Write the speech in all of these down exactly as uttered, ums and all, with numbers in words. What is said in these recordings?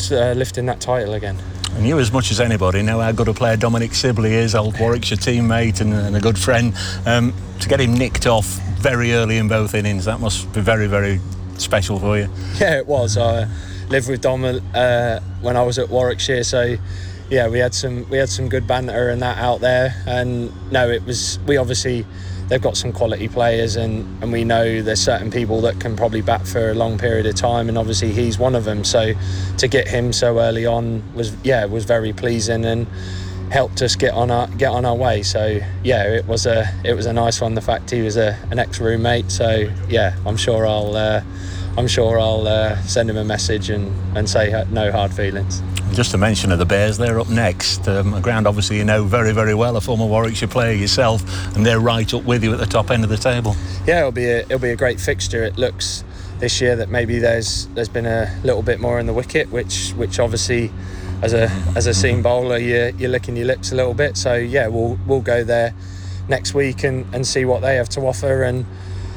towards uh, lifting that title again. And you, as much as anybody, know how good a player Dominic Sibley is, old Warwickshire teammate and, and a good friend. Um, to get him nicked off very early in both innings, that must be very, very special for you. Yeah, it was. I lived with Dom uh, when I was at Warwickshire, so yeah, we had some we had some good banter and that out there. And no, it was we obviously they've got some quality players, and, and we know there's certain people that can probably bat for a long period of time, and obviously he's one of them. So to get him so early on was yeah was very pleasing and helped us get on our get on our way. So yeah, it was a it was a nice one. The fact he was a an ex roommate, so yeah, I'm sure I'll uh, I'm sure I'll uh, send him a message and, and say no hard feelings. Just to mention of the Bears, they're up next. Um, a ground obviously you know very, very well, a former Warwickshire player yourself, and they're right up with you at the top end of the table. Yeah, it'll be a, it'll be a great fixture. It looks this year that maybe there's there's been a little bit more in the wicket, which which obviously as a as a seam bowler you're, you're licking your lips a little bit. So yeah, we'll we'll go there next week and, and see what they have to offer. And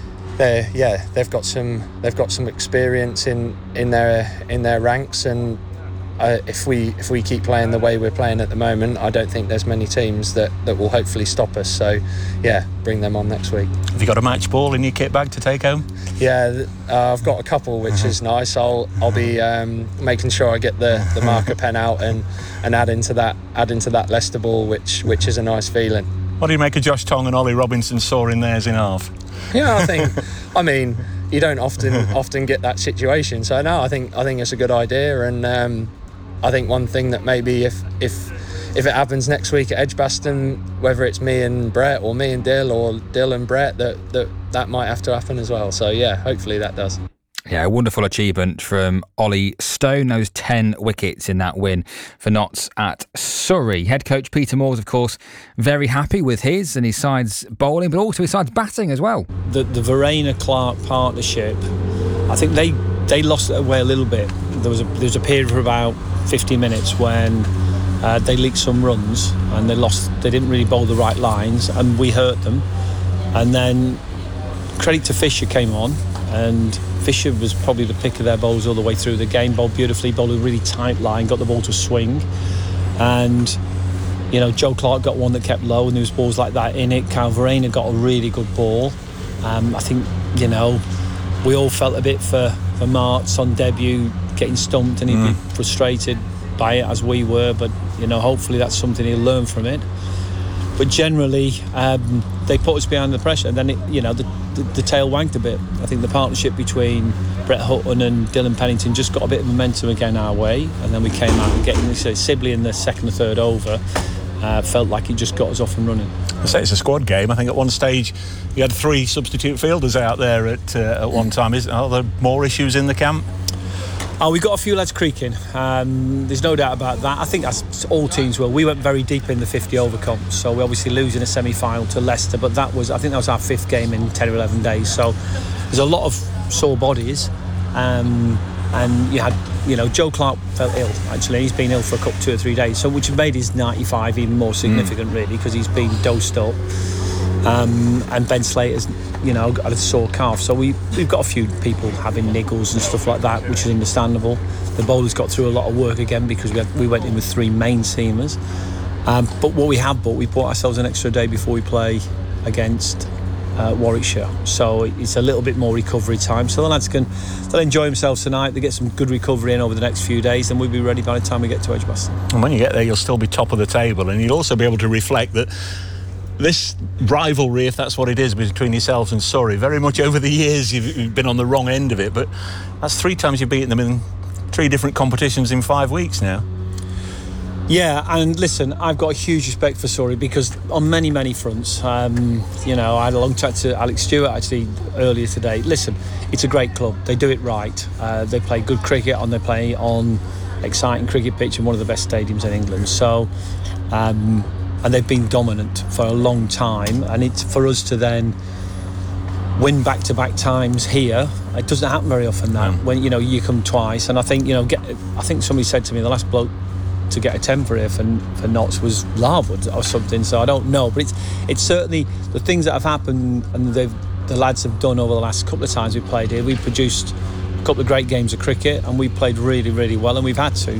they yeah they've got some they've got some experience in in their in their ranks, and Uh, if we if we keep playing the way we're playing at the moment, I don't think there's many teams that, that will hopefully stop us. So, yeah, bring them on next week. Have you got a match ball in your kit bag to take home? Yeah, uh, I've got a couple, which is nice. I'll I'll be um, making sure I get the, the marker pen out and, and add into that add into that Leicester ball, which which is a nice feeling. What do you make of Josh Tong and Ollie Robinson sawing theirs in half? Yeah, I think I mean you don't often often get that situation. So no, I think I think it's a good idea. And. Um, I think one thing that maybe if if if it happens next week at Edgbaston, whether it's me and Brett or me and Dill or Dill and Brett, that that, that might have to happen as well. So yeah, hopefully that does. Yeah, a wonderful achievement from Ollie Stone. Those ten wickets in that win for Notts at Surrey. Head coach Peter Moores, of course, very happy with his and his side's bowling, but also his side's batting as well. The the Verena-Clark partnership, I think they they lost their way a little bit. There was a there was a period for about fifty minutes when uh, they leaked some runs and they lost. They didn't really bowl the right lines, and we hurt them. And then credit to Fisher came on, and Fisher was probably the pick of their bowls all the way through the game. Bowled beautifully, bowled a really tight line, got the ball to swing, and you know Joe Clark got one that kept low, and there was balls like that in it. Kyle Verena got a really good ball. Um, I think you know we all felt a bit for for Martz on debut, getting stumped, and he'd mm. be frustrated by it as we were, but you know hopefully that's something he'll learn from it. But generally um, they put us behind the pressure, and then it, you know the, the, the tail wagged a bit. I think the partnership between Brett Hutton and Dylan Pennington just got a bit of momentum again our way, and then we came out and getting say, Sibley in the second or third over uh, felt like it just got us off and running. I say it's a squad game. I think at one stage you had three substitute fielders out there at uh, at one time. Is are there more issues in the camp? Oh, we got a few lads creaking. Um, there's no doubt about that. I think that's all teams will. We went very deep in the fifty over comps, so we obviously losing a semi-final to Leicester, but that was I think that was our fifth game in ten or eleven days. So there's a lot of sore bodies, um, and you had you know Joe Clark felt ill actually. He's been ill for a couple two or three days, so which made his ninety-five even more significant mm. really, because he's been dosed up. Um, and Ben Slater's, you know, got a sore calf. So we, we've got a few people having niggles and stuff like that, which is understandable. The bowlers got through a lot of work again because we, had, we went in with three main seamers. Um, but what we have bought, we bought ourselves an extra day before we play against uh, Warwickshire. So it's a little bit more recovery time. So the lads can they'll enjoy themselves tonight. They get some good recovery in over the next few days, and we'll be ready by the time we get to Edgbaston. And when you get there, you'll still be top of the table, and you'll also be able to reflect that this rivalry, if that's what it is, between yourselves and Surrey, very much over the years you've, you've been on the wrong end of it, but that's three times you've beaten them in three different competitions in five weeks now. Yeah, and listen, I've got a huge respect for Surrey because on many, many fronts, um, you know, I had a long chat to Alex Stewart actually earlier today. Listen, it's a great club. They do it right. Uh, they play good cricket and they play on exciting cricket pitch in one of the best stadiums in England. So, um, and they've been dominant for a long time, and it's for us to then win back-to-back times here. It doesn't happen very often that mm. when you know you come twice. And I think you know, get, I think somebody said to me the last bloke to get a temper here for, for Notts was Larwood or something. So I don't know, but it's it's certainly the things that have happened and they've the lads have done over the last couple of times we've played here. We've produced a couple of great games of cricket, and we played really, really well, and we've had to